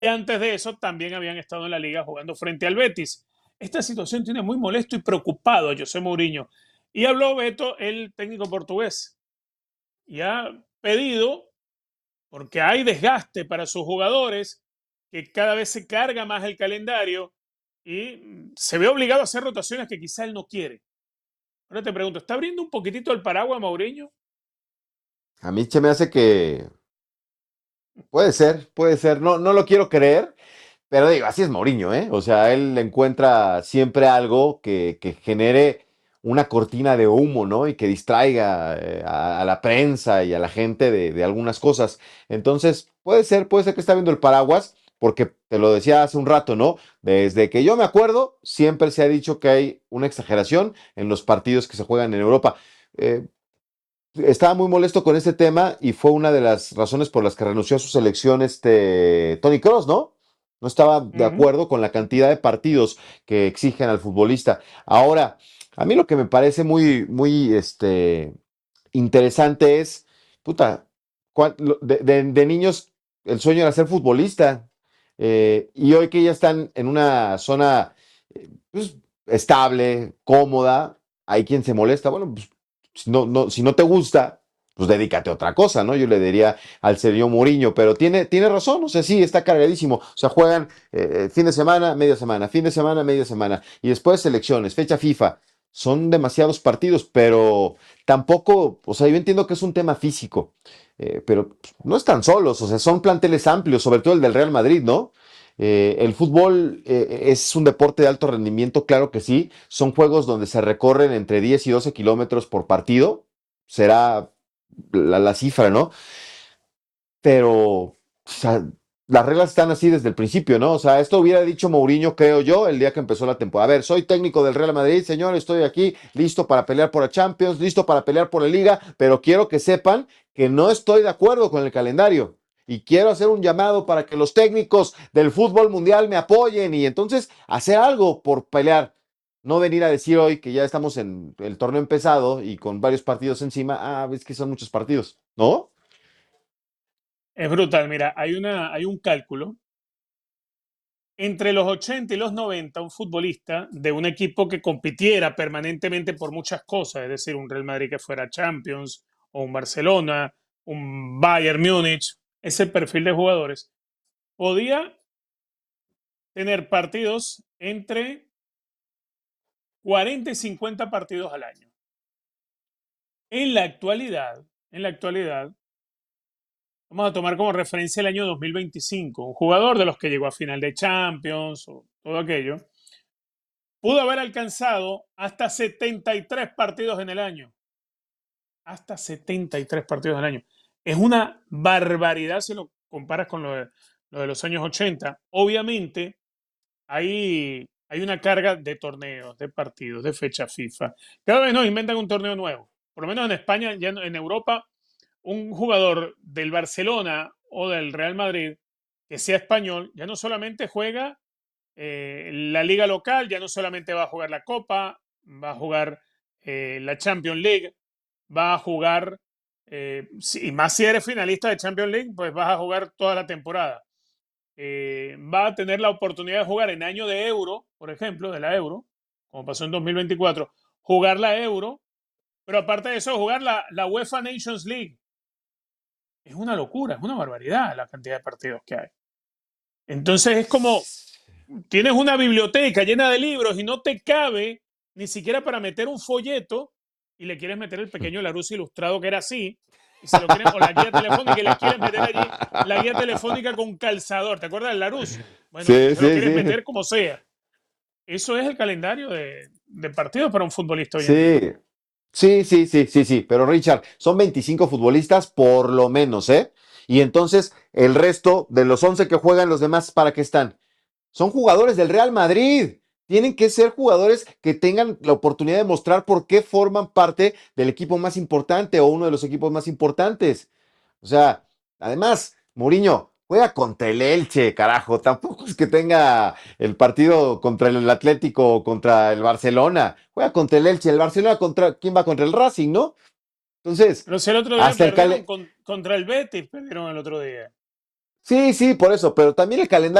antes de eso también habían estado en la liga jugando frente al Betis. Esta situación tiene muy molesto y preocupado a José Mourinho. Y habló Beto, el técnico portugués, y ha pedido, porque hay desgaste para sus jugadores, que cada vez se carga más el calendario y se ve obligado a hacer rotaciones que quizá él no quiere. Ahora te pregunto, ¿está abriendo un poquitito el paraguas Mourinho? A mí se me hace que puede ser, no, no lo quiero creer, pero digo, así es Mourinho, ¿eh? O sea, él encuentra siempre algo que genere una cortina de humo, ¿no? Y que distraiga a la prensa y a la gente de algunas cosas. Entonces, puede ser que está viendo el paraguas, porque te lo decía hace un rato, ¿no? Desde que yo me acuerdo, siempre se ha dicho que hay una exageración en los partidos que se juegan en Europa. Eh, Estaba muy molesto con este tema y fue una de las razones por las que renunció a su selección Tony Cross, ¿no? No estaba de Ujú. acuerdo con la cantidad de partidos que exigen al futbolista. Ahora, a mí lo que me parece muy interesante es, puta, de niños el sueño era ser futbolista. Y hoy que ya están en una zona pues, estable, cómoda, hay quien se molesta. Bueno, pues si no te gusta, pues dedícate a otra cosa, ¿no? Yo le diría al señor Mourinho, pero tiene razón, o sea, sí, está cargadísimo. O sea, juegan fin de semana, media semana, fin de semana, media semana, y después selecciones, fecha FIFA. Son demasiados partidos, pero tampoco, o sea, yo entiendo que es un tema físico, pero no están solos, o sea, son planteles amplios, sobre todo el del Real Madrid, ¿no? El fútbol es un deporte de alto rendimiento, claro que sí. Son juegos donde se recorren entre 10 y 12 kilómetros por partido. Será la cifra, ¿no? Pero o sea, las reglas están así desde el principio, ¿no? O sea, esto hubiera dicho Mourinho, creo yo, el día que empezó la temporada. A ver, soy técnico del Real Madrid, señor, estoy aquí listo para pelear por la Champions, listo para pelear por la Liga, pero quiero que sepan que no estoy de acuerdo con el calendario. Y quiero hacer un llamado para que los técnicos del fútbol mundial me apoyen y entonces hacer algo por pelear. No venir a decir hoy que ya estamos en el torneo empezado y con varios partidos encima. Ah, ves que son muchos partidos, ¿no? Es brutal, mira, hay un cálculo. Entre los 80 y los 90, un futbolista de un equipo que compitiera permanentemente por muchas cosas, es decir, un Real Madrid que fuera Champions, o un Barcelona, un Bayern Múnich, ese perfil de jugadores, podía tener partidos entre 40 y 50 partidos al año. En la actualidad, vamos a tomar como referencia el año 2025, un jugador de los que llegó a final de Champions o todo aquello, pudo haber alcanzado hasta 73 partidos en el año. Hasta 73 partidos al año. Es una barbaridad si lo comparas con lo de los años 80. Obviamente, hay una carga de torneos, de partidos, de fecha FIFA. Cada vez nos inventan un torneo nuevo. Por lo menos en España, ya en Europa, un jugador del Barcelona o del Real Madrid que sea español, ya no solamente juega la liga local, ya no solamente va a jugar la Copa, va a jugar la Champions League, va a jugar, y más si eres finalista de Champions League, pues vas a jugar toda la temporada. Va a tener la oportunidad de jugar en año de Euro, por ejemplo, de la Euro, como pasó en 2024, jugar la Euro, pero aparte de eso, jugar la UEFA Nations League. Es una locura, es una barbaridad la cantidad de partidos que hay. Entonces es como, tienes una biblioteca llena de libros y no te cabe ni siquiera para meter un folleto y le quieres meter el pequeño Larousse ilustrado que era así, y se lo quieren, o la guía telefónica y le quieres meter allí la guía telefónica con calzador. ¿Te acuerdas del Larousse? Bueno, Sí, se lo sí, quieres sí. meter como sea. Eso es el calendario de partidos para un futbolista hoy en día. Sí, sí. Pero Richard, son 25 futbolistas por lo menos, ¿eh? Y entonces, el resto de los 11 que juegan, los demás, ¿para qué están? Son jugadores del Real Madrid. Tienen que ser jugadores que tengan la oportunidad de mostrar por qué forman parte del equipo más importante o uno de los equipos más importantes. O sea, además, Mourinho juega contra el Elche, carajo. Tampoco es que tenga el partido contra el Atlético o contra el Barcelona. Juega contra el Elche. El Barcelona contra quién va contra el Racing, ¿no? Entonces, Pero si el otro día hasta el perdieron Cale. contra el Betis, perdieron el otro día. Sí, sí, por eso, pero también el calendario